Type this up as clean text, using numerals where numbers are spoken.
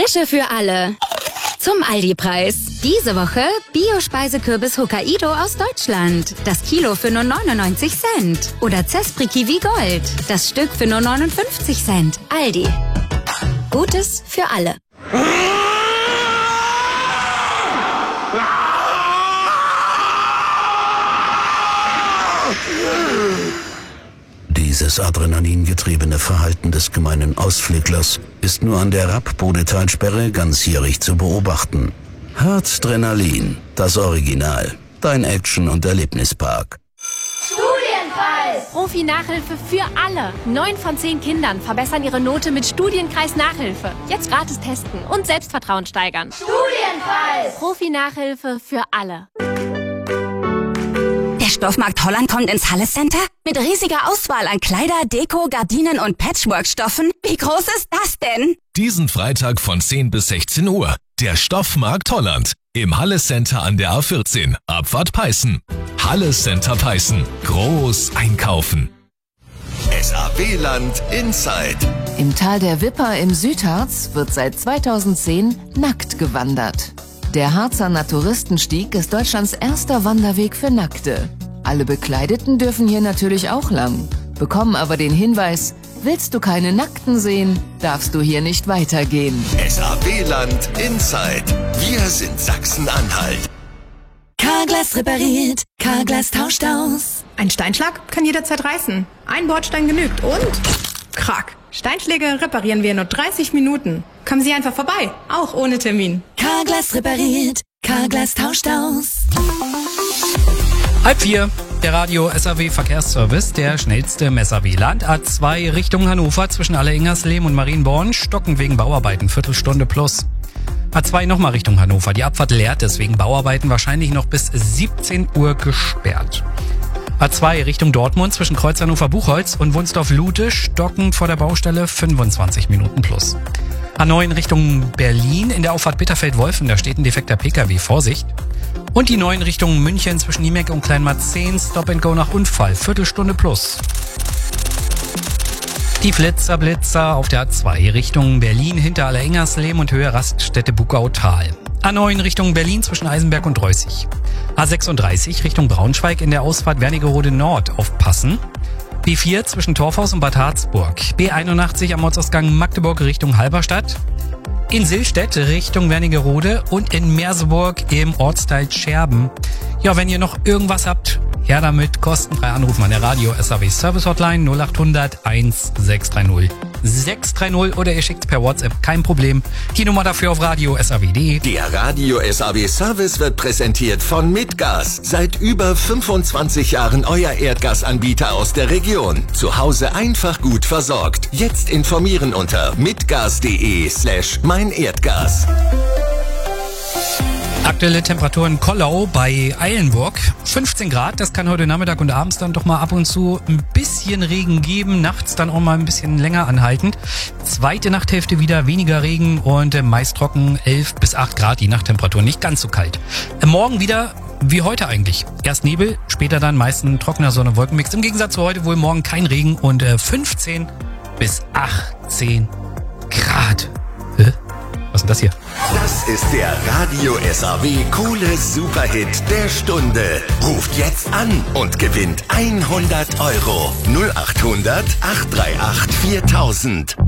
Frische für alle. Zum Aldi-Preis. Diese Woche Bio-Speisekürbis Hokkaido aus Deutschland. Das Kilo für nur 99 Cent. Oder Zespri Kiwi Gold. Das Stück für nur 59 Cent. Aldi. Gutes für alle. Dieses adrenalingetriebene Verhalten des gemeinen Ausflüglers ist nur an der Rapp-Bodetalsperre ganzjährig zu beobachten. Harzdrenalin, das Original. Dein Action- und Erlebnispark. Studienkreis! Profi-Nachhilfe für alle. 9 von 10 Kindern verbessern ihre Note mit Studienkreis Nachhilfe. Jetzt gratis testen und Selbstvertrauen steigern. Studienkreis! Profi-Nachhilfe für alle. Der Stoffmarkt Holland kommt ins Halle Center mit riesiger Auswahl an Kleider, Deko, Gardinen und Patchwork-Stoffen. Wie groß ist das denn? Diesen Freitag von 10 bis 16 Uhr. Der Stoffmarkt Holland. Im Halle Center an der A14. Abfahrt Peißen. Halle Center Peißen. Groß einkaufen. SAW-Land Inside. Im Tal der Wipper im Südharz wird seit 2010 nackt gewandert. Der Harzer Naturistenstieg ist Deutschlands erster Wanderweg für Nackte. Alle Bekleideten dürfen hier natürlich auch lang, bekommen aber den Hinweis, willst du keine Nackten sehen, darfst du hier nicht weitergehen. SAW-Land Inside. Wir sind Sachsen-Anhalt. Carglass repariert, Carglass tauscht aus. Ein Steinschlag kann jederzeit reißen. Ein Bordstein genügt und... Krack. Steinschläge reparieren wir in nur 30 Minuten. Kommen Sie einfach vorbei, auch ohne Termin. Carglass repariert, Carglass tauscht aus. 3:30, der Radio SAW Verkehrsservice, der schnellste im SAW-Land. A2 Richtung Hannover zwischen Alleingerslehm und Marienborn, stocken wegen Bauarbeiten, Viertelstunde plus. A2 nochmal Richtung Hannover, die Abfahrt leert, deswegen Bauarbeiten wahrscheinlich noch bis 17 Uhr gesperrt. A2 Richtung Dortmund zwischen Kreuz Hannover-Buchholz und Wunsdorf-Lute, stocken vor der Baustelle 25 Minuten plus. A9 Richtung Berlin in der Auffahrt Bitterfeld-Wolfen, da steht ein defekter PKW, Vorsicht. Und die 9 Richtung München zwischen Niemek und Kleinmarzehn, Stop and Go nach Unfall, Viertelstunde plus. Die Blitzer auf der A2 Richtung Berlin hinter Alleingerslehm und Höhe Raststätte Buckautal. A9 Richtung Berlin zwischen Eisenberg und Reußig. A36 Richtung Braunschweig in der Ausfahrt Wernigerode Nord aufpassen. B4 zwischen Torfhaus und Bad Harzburg. B81 am Ortsausgang Magdeburg Richtung Halberstadt. In Sillstedt Richtung Wernigerode und in Merseburg im Ortsteil Scherben. Ja, wenn ihr noch irgendwas habt, her damit, kostenfrei anrufen an der Radio SAW Service Hotline 0800 1630 630 oder ihr schickt per WhatsApp, kein Problem. Die Nummer dafür auf radio SAW.de. Der Radio SAW Service wird präsentiert von Midgas. Seit über 25 Jahren euer Erdgasanbieter aus der Region. Zu Hause einfach gut versorgt. Jetzt informieren unter midgas.de/meinerdgas. Aktuelle Temperaturen Kollau bei Eilenburg. 15 Grad, das kann heute Nachmittag und abends dann doch mal ab und zu ein bisschen Regen geben. Nachts dann auch mal ein bisschen länger anhaltend. Zweite Nachthälfte wieder weniger Regen und meist trocken 11 bis 8 Grad die Nachttemperatur. Nicht ganz so kalt. Morgen wieder wie heute eigentlich. Erst Nebel, später dann meist ein trockener Sonne-Wolkenmix. Im Gegensatz zu heute wohl morgen kein Regen und 15 bis 18 Grad. Was ist denn das hier? Das ist der Radio SAW Coole Superhit der Stunde. Ruft jetzt an und gewinnt 100 €. 0800 838 4000.